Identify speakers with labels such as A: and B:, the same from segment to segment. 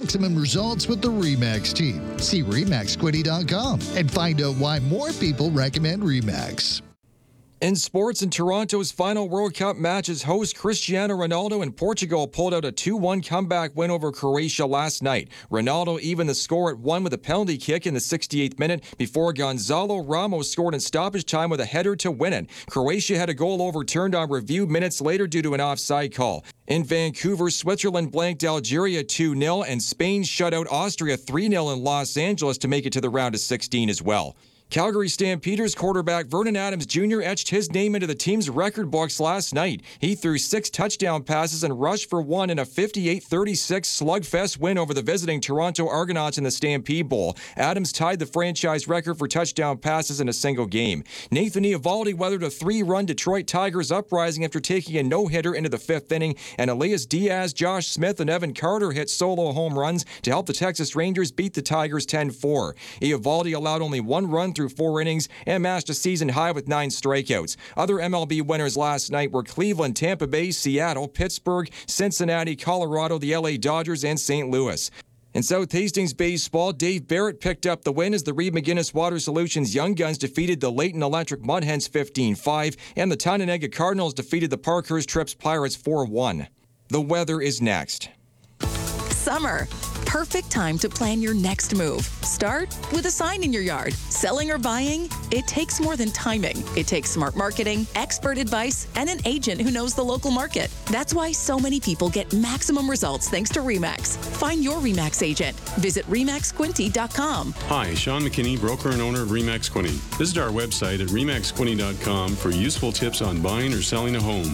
A: maximum results with the RE/MAX team. See RE/MAXquinty.com and find out why more people recommend RE/MAX.
B: In sports, in Toronto's final World Cup matches, host Cristiano Ronaldo and Portugal pulled out a 2-1 comeback win over Croatia last night. Ronaldo evened the score at 1 with a penalty kick in the 68th minute before Gonzalo Ramos scored in stoppage time with a header to win it. Croatia had a goal overturned on review minutes later due to an offside call. In Vancouver, Switzerland blanked Algeria 2-0 and Spain shut out Austria 3-0 in Los Angeles to make it to the round of 16 as well. Calgary Stampeders quarterback Vernon Adams Jr. etched his name into the team's record books last night. He threw 6 touchdown passes and rushed for 1 in a 58-36 slugfest win over the visiting Toronto Argonauts in the Stampede Bowl. Adams tied the franchise record for touchdown passes in a single game. Nathan Eovaldi weathered a 3-run Detroit Tigers uprising after taking a no-hitter into the 5th inning, and Elias Diaz, Josh Smith, and Evan Carter hit solo home runs to help the Texas Rangers beat the Tigers 10-4. Eovaldi allowed only 1 run through 4 innings and matched a season high with 9 strikeouts. Other MLB winners last night were Cleveland, Tampa Bay, Seattle, Pittsburgh, Cincinnati, Colorado, the LA Dodgers, and St. Louis. In South Hastings baseball, Dave Barrett picked up the win as the Reed McGinnis Water Solutions Young Guns defeated the Leighton Electric Mudhens 15-5, and the Tononega Cardinals defeated the Parkhurst Trips Pirates 4-1. The weather is next.
C: Summer. Perfect time to plan your next move. Start with a sign in your yard. Selling or buying? It takes more than timing. It takes smart marketing, expert advice, and an agent who knows the local market. That's why so many people get maximum results thanks to RE/MAX. Find your RE/MAX agent. Visit RE/MAXquinty.com.
D: Hi, Sean McKinney, broker and owner of RE/MAX Quinty. Visit our website at RE/MAXquinty.com for useful tips on buying or selling a home.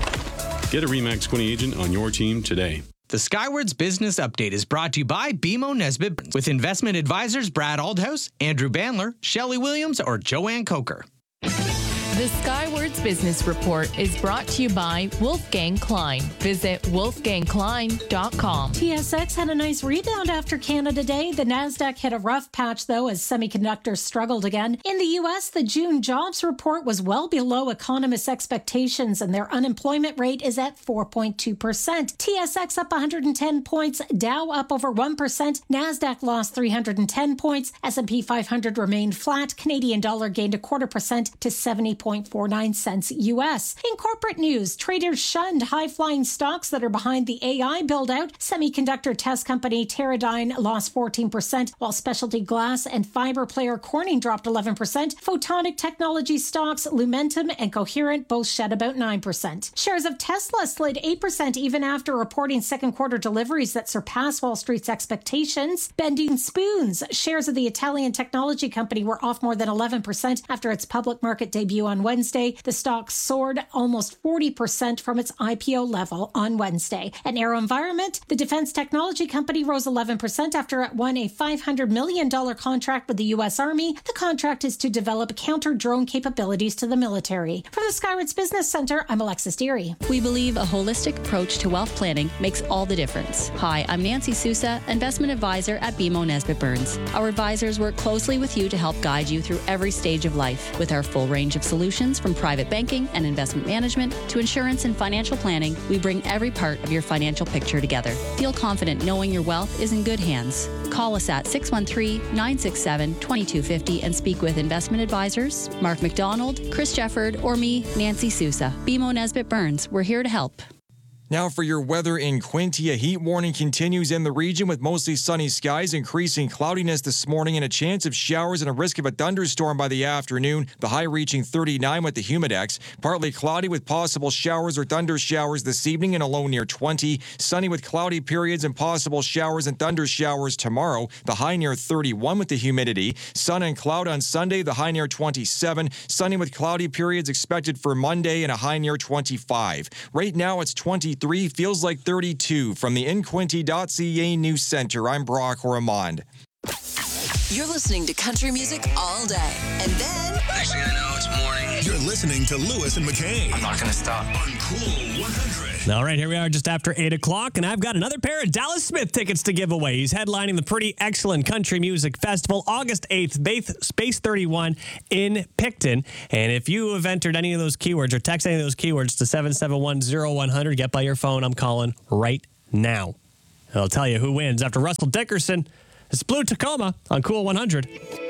D: Get a RE/MAX Quinty agent on your team today.
E: The Skywards Business Update is brought to you by BMO Nesbitt with investment advisors Brad Aldhouse, Andrew Bandler, Shelley Williams, or Joanne Coker.
F: The Skywards Business Report is brought to you by Wolfgang Klein. Visit wolfgangklein.com.
G: TSX had a nice rebound after Canada Day. The Nasdaq hit a rough patch, though, as semiconductors struggled again. In the U.S., the June jobs report was well below economists' expectations, and their unemployment rate is at 4.2%. TSX up 110 points, Dow up over 1%, Nasdaq lost 310 points, S&P 500 remained flat, Canadian dollar gained 0.25% to 70.49 cents U.S. In corporate news, traders shunned high-flying stocks that are behind the AI build-out. Semiconductor test company Teradyne lost 14%, while specialty glass and fiber player Corning dropped 11%. Photonic technology stocks Lumentum and Coherent both shed about 9%. Shares of Tesla slid 8% even after reporting second quarter deliveries that surpassed Wall Street's expectations. Bending Spoons, shares of the Italian technology company were off more than 11% after its public market debut on Wednesday. The stock soared almost 40% from its IPO level on Wednesday. At AeroVironment, the defense technology company rose 11% after it won a $500 million contract with the U.S. Army. The contract is to develop counter-drone capabilities to the military. From the Skywards Business Center, I'm Alexis Deary.
H: We believe a holistic approach to wealth planning makes all the difference. Hi, I'm Nancy Sousa, investment advisor at BMO Nesbitt Burns. Our advisors work closely with you to help guide you through every stage of life. With our full range of solutions from private banking and investment management to insurance and financial planning, we bring every part of your financial picture together. Feel confident knowing your wealth is in good hands. Call us at 613-967-2250 and speak with investment advisors Mark McDonald, Chris Jefford, or me, Nancy Sousa. BMO Nesbitt Burns, we're here to help.
B: Now for your weather in Quinte, a heat warning continues in the region with mostly sunny skies, increasing cloudiness this morning and a chance of showers and a risk of a thunderstorm by the afternoon, the high reaching 39 with the humidex. Partly cloudy with possible showers or thunder showers this evening and a low near 20. Sunny with cloudy periods and possible showers and thunder showers tomorrow, the high near 31 with the humidity. Sun and cloud on Sunday, the high near 27. Sunny with cloudy periods expected for Monday and a high near 25. Right now it's 23, feels like 32. From the InQuinte.ca News Center, I'm Brock Ormond.
C: You're listening to country music all day. And then...
I: next thing I know, it's morning.
J: You're listening to Lewis and McKay.
I: I'm not going to stop.
J: On Cool 100.
K: All right, here we are just after 8 o'clock, and I've got another pair of Dallas Smith tickets to give away. He's headlining the Pretty Excellent Country Music Festival, August 8th, Space 31 in Picton. And if you have entered any of those keywords or text any of those keywords to 771-0100, get by your phone. I'm calling right now. I'll tell you who wins after Russell Dickerson. It's Blue Tacoma on Cool 100.